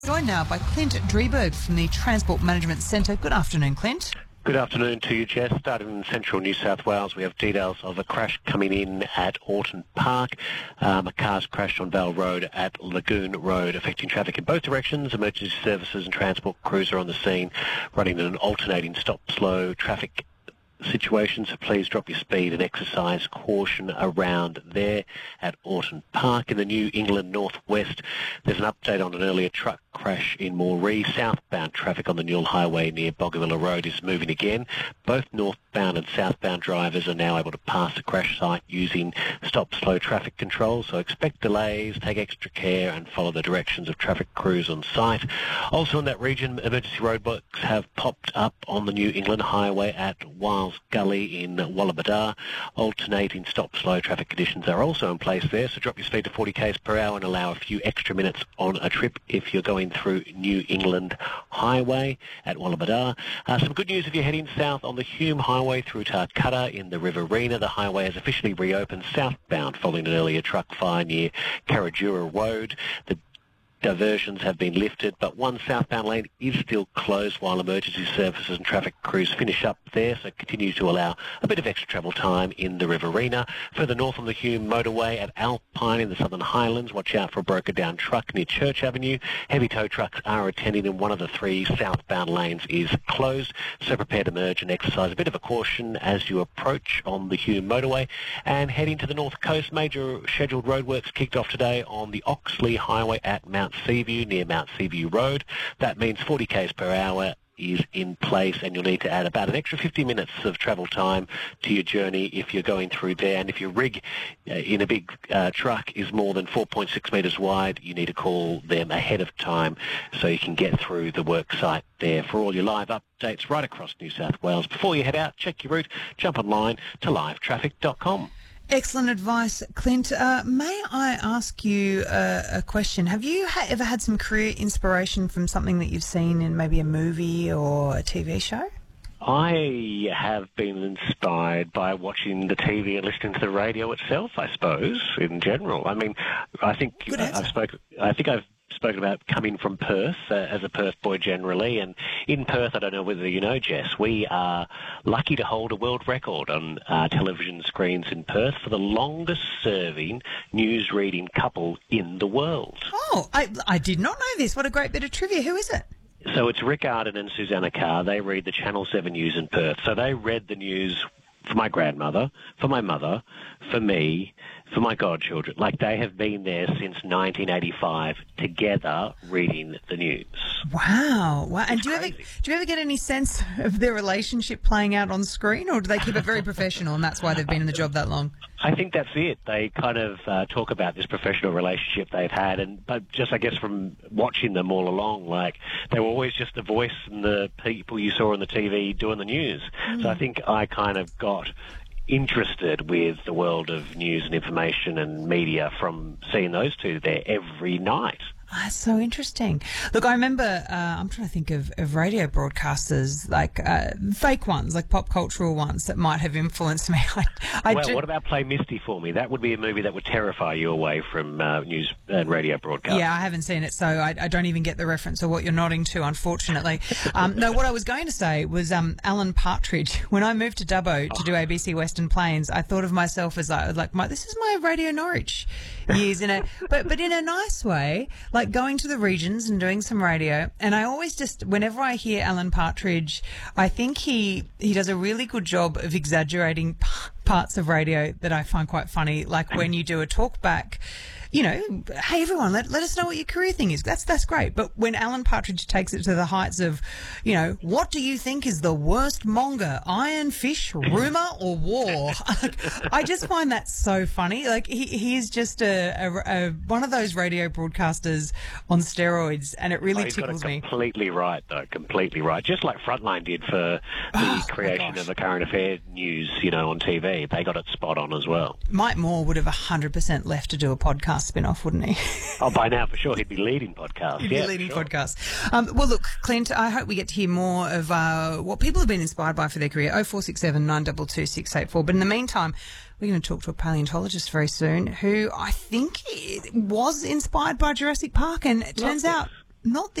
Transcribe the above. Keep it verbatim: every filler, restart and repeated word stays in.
Joined now by Clint Drieberg from the Transport Management Centre. Good afternoon, Clint. Good afternoon to you, Jess. Starting in central New South Wales, we have details of a crash coming in at Orton Park. Um, a car's crashed on Val Road at Lagoon Road, affecting traffic in both directions. Emergency services and transport crews are on the scene, running an alternating stop-slow traffic situation, so please drop your speed and exercise caution around there at Orton Park. In the New England Northwest, there's an update on an earlier truck crash in Moree. Southbound traffic on the Newell Highway near Bogavilla Road is moving again. Both northbound and southbound drivers are now able to pass the crash site using stop-slow traffic control, so expect delays, take extra care and follow the directions of traffic crews on site. Also in that region, emergency roadblocks have popped up on the New England Highway at Wiles Gully in Wallabadar. Alternating stop-slow traffic conditions are also in place there, so drop your speed to forty k's per hour and allow a few extra minutes on a trip if you're going through New England Highway at Wallabadar. Uh, some good news if you're heading south on the Hume Highway through Tarcutta in the Riverina. The highway has officially reopened southbound following an earlier truck fire near Carajura Road. The diversions have been lifted, but one southbound lane is still closed while emergency services and traffic crews finish up there, so continue to allow a bit of extra travel time in the Riverina. Further north on the Hume motorway at Alpine in the Southern Highlands, watch out for a broken-down truck near Church Avenue. Heavy tow trucks are attending and one of the three southbound lanes is closed, so prepare to merge and exercise a bit of a caution as you approach on the Hume motorway. And heading to the north coast, major scheduled roadworks kicked off today on the Oxley Highway at Mount Seaview near Mount Seaview Road. That means forty k's per hour is in place, and you'll need to add about an extra fifty minutes of travel time to your journey if you're going through there. And if your rig uh, in a big uh, truck is more than four point six metres wide, you need to call them ahead of time so you can get through the work site there. For all your live updates right across New South Wales, before you head out, check your route, jump online to live traffic dot com. Excellent advice, Clint. Uh, may I ask you uh, a question? Have you ha- ever had some career inspiration from something that you've seen in maybe a movie or a T V show? I have been inspired by watching the T V and listening to the radio itself, I suppose, in general. I mean, I think uh, I've spoken, I think I've spoken about coming from Perth uh, as a Perth boy generally, and in Perth, I don't know whether you know, Jess, we are lucky to hold a world record on uh, television screens in Perth for the longest serving news reading couple in the world. Oh, I, I did not know this. What a great bit of trivia. Who is it? So it's Rick Arden and Susanna Carr. They read the Channel seven News in Perth. So they read the news for my grandmother, for my mother, for me, for my godchildren. Like, they have been there since nineteen eighty-five together reading the news. Wow. Wow. And It's do you, ever, crazy. do you ever get any sense of their relationship playing out on screen, or do they keep it very professional and that's why they've been in the job that long? I think that's it. They kind of uh, talk about this professional relationship they've had, and but just, I guess, from watching them all along, like, they were always just the voice and the people you saw on the T V doing the news. Mm. So I think I kind of got interested with the world of news and information and media from seeing those two there every night. Oh, that's so interesting. Look, I remember, uh, I'm trying to think of, of radio broadcasters, like uh, fake ones, like pop cultural ones that might have influenced me. I, I well, do... what about Play Misty for Me? That would be a movie that would terrify you away from uh, news and radio broadcasts. Yeah, I haven't seen it, so I, I don't even get the reference or what you're nodding to, unfortunately. Um, no, what I was going to say was um, Alan Partridge. When I moved to Dubbo to do A B C Western Plains, I thought of myself as like, like my, this is my Radio Norwich years, in a, but, but in a nice way, like going to the regions and doing some radio. And I always just, whenever I hear Alan Partridge, I think he, he does a really good job of exaggerating p- parts of radio that I find quite funny, like when you do a talk back, you know, hey, everyone, let, let us know what your career thing is. That's that's great. But when Alan Partridge takes it to the heights of, you know, what do you think is the worst monger, iron, fish, rumour or war? I just find that so funny. Like, he, he is just a, a, a one of those radio broadcasters on steroids, and it really oh, he's tickles got it me. Completely right, though. Completely right. Just like Frontline did for the Oh, creation of the current affair news, you know, on T V. They got it spot on as well. Mike Moore would have one hundred percent left to do a podcast spin-off, wouldn't he? Oh, by now, for sure, he'd be leading podcasts. He'd yeah, be leading sure. podcasts. Um, well, look, Clint, I hope we get to hear more of uh, what people have been inspired by for their career. oh four six seven, nine two two, six eight four. But in the meantime, we're going to talk to a paleontologist very soon who I think was inspired by Jurassic Park, and it turns Well, out not the